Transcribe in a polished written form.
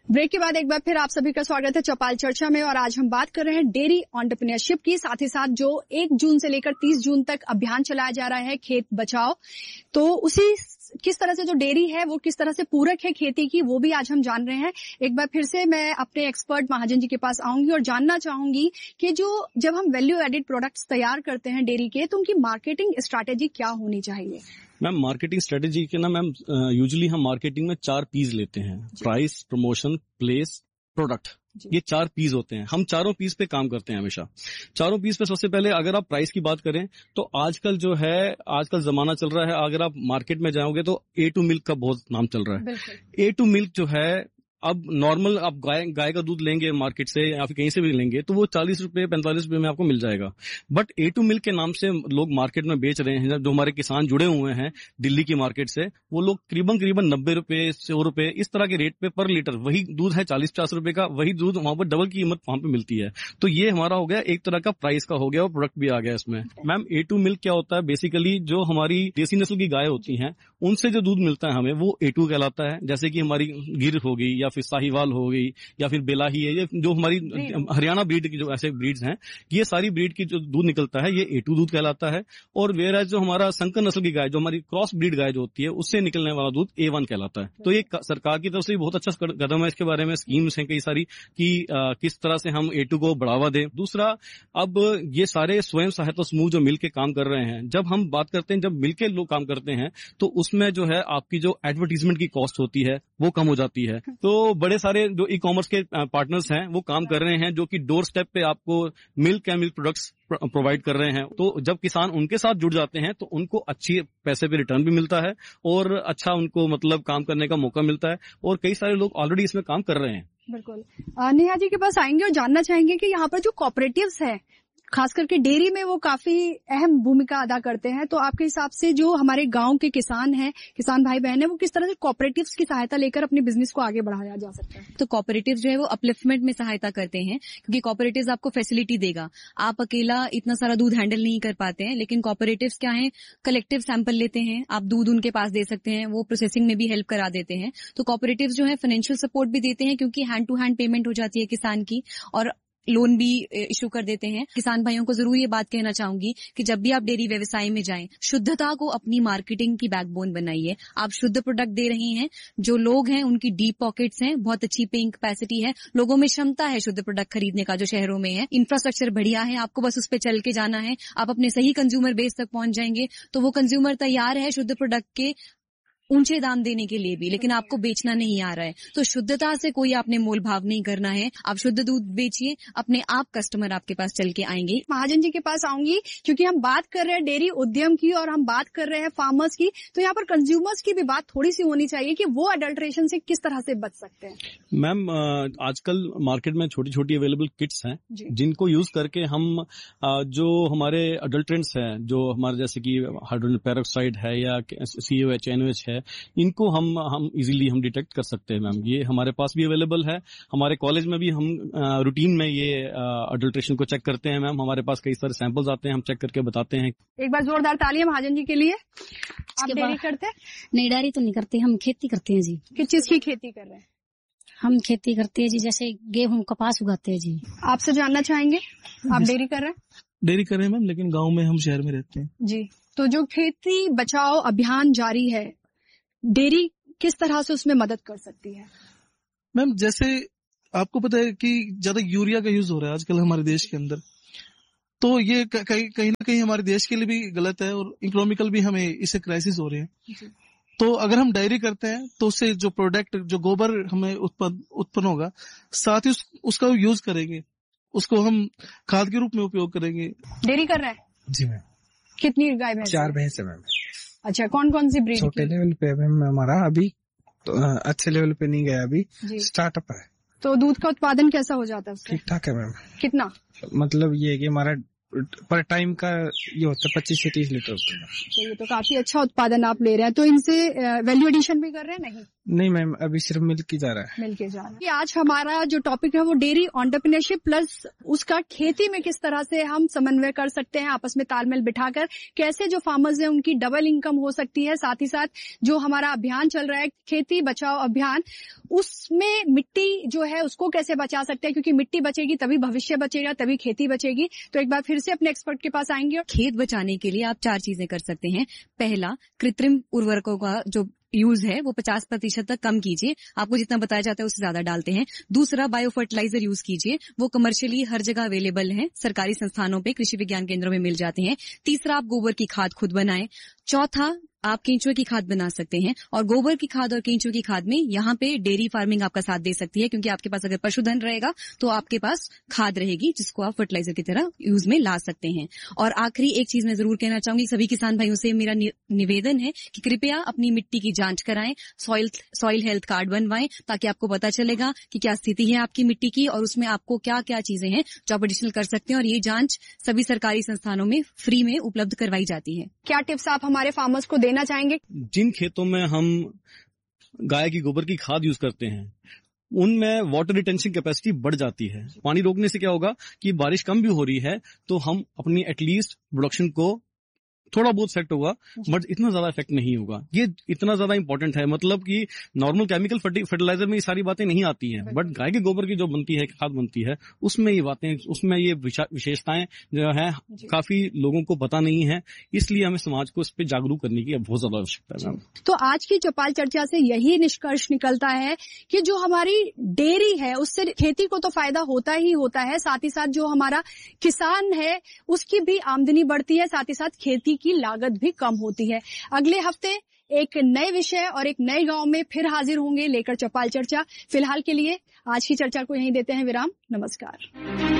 Break के बाद एक बार फिर आप सभी का स्वागत है चौपाल चर्चा में। और आज हम बात कर रहे हैं डेयरी एंटरप्रेन्योरशिप की, साथ ही साथ जो 1 जून से लेकर 30 जून तक अभियान चलाया जा रहा है खेत बचाओ, तो उसी किस तरह से जो डेयरी है वो किस तरह से पूरक है खेती की, वो भी आज हम जान रहे हैं। एक बार फिर से मैं अपने एक्सपर्ट महाजन जी के पास आऊंगी और जानना चाहूंगी कि जब हम वैल्यू एडिड प्रोडक्ट्स तैयार करते हैं डेयरी के, तो उनकी मार्केटिंग स्ट्रैटेजी क्या होनी चाहिए? मैम मार्केटिंग स्ट्रेटेजी के ना मैम यूजुअली हम मार्केटिंग में 4 पीस लेते हैं, प्राइस, प्रमोशन, प्लेस, प्रोडक्ट। ये 4 पीस होते हैं। हम चारों पीस पे काम करते हैं हमेशा। चारों पीस पे सबसे पहले अगर आप प्राइस की बात करें तो आजकल जमाना चल रहा है, अगर आप मार्केट में जाओगे तो A2 मिल्क का बहुत नाम चल रहा है। A2 मिल्क जो है, अब नॉर्मल आप गाय का दूध लेंगे मार्केट से या फिर कहीं से भी लेंगे तो वो 40 रुपए 45 रुपए में आपको मिल जाएगा। बट A2 मिल्क के नाम से लोग मार्केट में बेच रहे हैं। जो हमारे किसान जुड़े हुए हैं दिल्ली की मार्केट से, वो लोग करीबन 90 रुपए 100 रुपए इस तरह के रेट पे पर लीटर, वही दूध है 40-50 रुपए का, वही दूध वहां पर डबल की कीमत वहां पे मिलती है। तो ये हमारा हो गया एक तरह का प्राइस का हो गया और प्रोडक्ट भी आ गया इसमें। मैम A2 मिल्क क्या होता है? बेसिकली जो हमारी देसी नस्ल की गाय होती हैं उनसे जो दूध मिलता है हमें वो A2 कहलाता है। जैसे कि हमारी गिर हो गई या फिर साहिवाल हो गई या फिर बेलाही है, ये जो हमारी हरियाणा ब्रीड की जो ऐसे ब्रीड्स हैं, ये सारी ब्रीड की जो दूध निकलता है ये A2 दूध कहलाता है। और वेयर जो हमारा संकर नस्ल की गाय, जो हमारी क्रॉस ब्रीड गाय जो होती है, उससे निकलने वाला दूध A1 कहलाता है। तो ये सरकार की तरफ से बहुत अच्छा कदम है। इसके बारे में स्कीम्स हैं कई सारी कि किस तरह से हम A2 को बढ़ावा दें। दूसरा, अब ये सारे स्वयं सहायता समूह जो मिलकर काम कर रहे हैं, जब हम बात करते हैं, जब मिलकर लोग काम करते हैं तो उसमें जो है आपकी जो एडवर्टीजमेंट की कॉस्ट होती है वो कम हो जाती है। तो बड़े सारे जो ई-कॉमर्स के पार्टनर्स हैं वो काम कर रहे हैं, जो कि डोर स्टेप पे आपको milk and milk products provide कर रहे हैं। तो जब किसान उनके साथ जुड़ जाते हैं तो उनको अच्छी पैसे पे रिटर्न भी मिलता है और अच्छा उनको मतलब काम करने का मौका मिलता है। और कई सारे लोग ऑलरेडी इसमें काम कर रहे हैं। बिल्कुल। नेहा जी के पास आएंगे और जानना चाहेंगे कि यहाँ पर जो कॉपरेटिव्स है, खास करके डेयरी में, वो काफी अहम भूमिका अदा करते हैं। तो आपके हिसाब से जो हमारे गांव के किसान हैं, किसान भाई बहन हैं, वो किस तरह से कॉपरेटिव्स की सहायता लेकर अपने बिजनेस को आगे बढ़ाया जा सकता है? तो कॉपरेटिव्स जो है वो अपलिफ्टमेंट में सहायता करते हैं, क्योंकि कॉपरेटिव्स आपको फैसिलिटी देगा। आप अकेला इतना सारा दूध हैंडल नहीं कर पाते हैं, लेकिन कॉपरेटिव्स क्या है, कलेक्टिव सैंपल लेते हैं, आप दूध उनके पास दे सकते हैं, वो प्रोसेसिंग में भी हेल्प करा देते हैं। तो कॉपरेटिव्स जो है फाइनेंशियल सपोर्ट भी देते हैं, क्योंकि हैंड टू हैंड पेमेंट हो जाती है किसान की, और लोन भी इशू कर देते हैं। किसान भाइयों को जरूर ये बात कहना चाहूंगी कि जब भी आप डेयरी व्यवसाय में जाएं, शुद्धता को अपनी मार्केटिंग की बैकबोन बनाइए। आप शुद्ध प्रोडक्ट दे रहे हैं, जो लोग हैं उनकी डीप पॉकेट्स हैं, बहुत अच्छी पेइंग कैपेसिटी है, लोगों में क्षमता है शुद्ध प्रोडक्ट खरीदने का, जो शहरों में है, इंफ्रास्ट्रक्चर बढ़िया है, आपको बस उस पर चल के जाना है, आप अपने सही कंज्यूमर बेस तक पहुंच जाएंगे। तो वो कंज्यूमर तैयार है शुद्ध प्रोडक्ट के ऊंचे दाम देने के लिए भी, लेकिन आपको बेचना नहीं आ रहा है। तो शुद्धता से कोई आपने मोल भाव नहीं करना है, आप शुद्ध दूध बेचिए, अपने आप कस्टमर आपके पास चल के आएंगे। महाजन जी के पास आऊंगी, क्योंकि हम बात कर रहे हैं डेयरी उद्यम की और हम बात कर रहे हैं फार्मर्स की, तो यहाँ पर कंज्यूमर्स की भी बात थोड़ी सी होनी चाहिए कि वो अडल्ट्रेशन से किस तरह से बच सकते हैं। मैम आजकल मार्केट में छोटी छोटी अवेलेबल किट्स हैं जिनको यूज करके हम जो हमारे अडल्ट्रेंट्स हैं, जो हमारे जैसे कि हाइड्रोजन पेरोक्साइड है या COH NOH है, इनको हम इजीली हम डिटेक्ट कर सकते हैं। मैम ये हमारे पास भी अवेलेबल है। हमारे कॉलेज में भी हम रूटीन में ये अडल्ट्रेशन को चेक करते हैं। मैम हमारे पास कई सारे सैंपल्स आते हैं, हम चेक करके बताते हैं। एक बार जोरदार तालियां महाजन जी के लिए। आप डेयरी करते हैं? नहीं, डेयरी तो नहीं करते, हम खेती करते हैं जी। किस चीज की खेती कर रहे हैं? हम खेती करते हैं जी, जैसे गेहूं कपास उगाते हैं जी। आपसे जानना चाहेंगे, आप डेयरी कर रहे हैं? डेयरी कर रहे हैं मैम, लेकिन गाँव में हम शहर में रहते हैं जी। तो जो खेती बचाओ अभियान जारी है, डेयरी किस तरह से उसमें मदद कर सकती है? मैम जैसे आपको पता है कि ज्यादा यूरिया का यूज हो रहा है आजकल हमारे देश के अंदर, तो ये कहीं ना कहीं हमारे देश के लिए भी गलत है और इकोनॉमिकल भी हमें इससे क्राइसिस हो रहे हैं। तो अगर हम डेयरी करते हैं तो उससे जो प्रोडक्ट, जो गोबर हमें उत्पन्न होगा, साथ ही उसका यूज करेंगे, उसको हम खाद के रूप में उपयोग करेंगे। डेयरी कर रहे हैं? जी मैम। कितनी गाय भैंस? 4 भैंस है मैम। अच्छा, कौन कौन सी ब्रीड? छोटे लेवल पे मैम हमारा अभी तो अच्छे लेवल पे नहीं गया, अभी स्टार्टअप है। तो दूध का उत्पादन कैसा हो जाता है उससे? ठीक ठाक है मैम। कितना? मतलब ये है कि हमारा पर टाइम का ये होता है 25 से 30 लीटर होता है। तो ये तो काफी अच्छा उत्पादन आप ले रहे हैं। तो इनसे वैल्यू एडिशन भी कर रहे हैं? नहीं नहीं मैम, अभी सिर्फ मिल्क ही जा रहा है। मिलके जा रहा है। आज हमारा जो टॉपिक है वो डेयरी एंटरप्रेन्योरशिप प्लस उसका खेती में किस तरह से हम समन्वय कर सकते हैं, आपस में तालमेल बिठाकर कैसे जो फार्मर्स हैं उनकी डबल इनकम हो सकती है। साथ ही साथ जो हमारा अभियान चल रहा है खेती बचाओ अभियान, उसमें मिट्टी जो है उसको कैसे बचा सकते हैं, क्योंकि मिट्टी बचेगी तभी भविष्य बचेगा, तभी खेती बचेगी। तो एक बार फिर से अपने एक्सपर्ट के पास आएंगे। खेत बचाने के लिए आप 4 चीजें कर सकते हैं। पहला, कृत्रिम उर्वरकों का जो यूज है वो 50% तक कम कीजिए। आपको जितना बताया जाता है उससे ज्यादा डालते हैं। दूसरा, बायो फर्टिलाइजर यूज कीजिए, वो कमर्शियली हर जगह अवेलेबल है, सरकारी संस्थानों पे, कृषि विज्ञान केंद्रों में मिल जाते हैं। तीसरा, आप गोबर की खाद खुद बनाएं। चौथा, आप केंचुए की खाद बना सकते हैं। और गोबर की खाद और केंचुए की खाद में यहाँ पे डेयरी फार्मिंग आपका साथ दे सकती है, क्योंकि आपके पास अगर पशुधन रहेगा तो आपके पास खाद रहेगी जिसको आप फर्टिलाइजर की तरह यूज में ला सकते हैं। और आखिरी एक चीज मैं जरूर कहना चाहूंगी, सभी किसान भाइयों से मेरा निवेदन है कि कृपया अपनी मिट्टी की जांच कराएं, सॉइल हेल्थ कार्ड बनवाएं, ताकि आपको पता चलेगा कि क्या स्थिति है आपकी मिट्टी की और उसमें आपको क्या क्या चीजें हैं जो आप एडिशनल कर सकते हैं। और ये जांच सभी सरकारी संस्थानों में फ्री में उपलब्ध करवाई जाती है। क्या टिप्स आप हमारे फार्मर्स को देना चाहेंगे? जिन खेतों में हम गाय की गोबर की खाद यूज करते हैं उनमें वाटर रिटेंशन कैपेसिटी बढ़ जाती है। पानी रोकने से क्या होगा कि बारिश कम भी हो रही है तो हम अपनी एटलीस्ट प्रोडक्शन को थोड़ा बहुत इफेक्ट होगा, बट इतना ज्यादा इफेक्ट नहीं होगा। ये इतना ज्यादा इंपॉर्टेंट है, मतलब कि नॉर्मल केमिकल फर्टिलाइजर में ये सारी बातें नहीं आती हैं, बट गाय के गोबर की जो बनती है, खाद बनती है, उसमें ये बातें, उसमें ये विशेषताएं जो है काफी लोगों को पता नहीं है। इसलिए हमें समाज को इस पर जागरूक करने की बहुत ज्यादा आवश्यकता है। तो आज की चौपाल चर्चा से यही निष्कर्ष निकलता है कि जो हमारी डेयरी है उससे खेती को तो फायदा होता ही होता है, साथ ही साथ जो हमारा किसान है उसकी भी आमदनी बढ़ती है, साथ ही साथ खेती की लागत भी कम होती है। अगले हफ्ते एक नए विषय और एक नए गांव में फिर हाजिर होंगे लेकर चौपाल चर्चा। फिलहाल के लिए आज की चर्चा को यहीं देते हैं विराम। नमस्कार।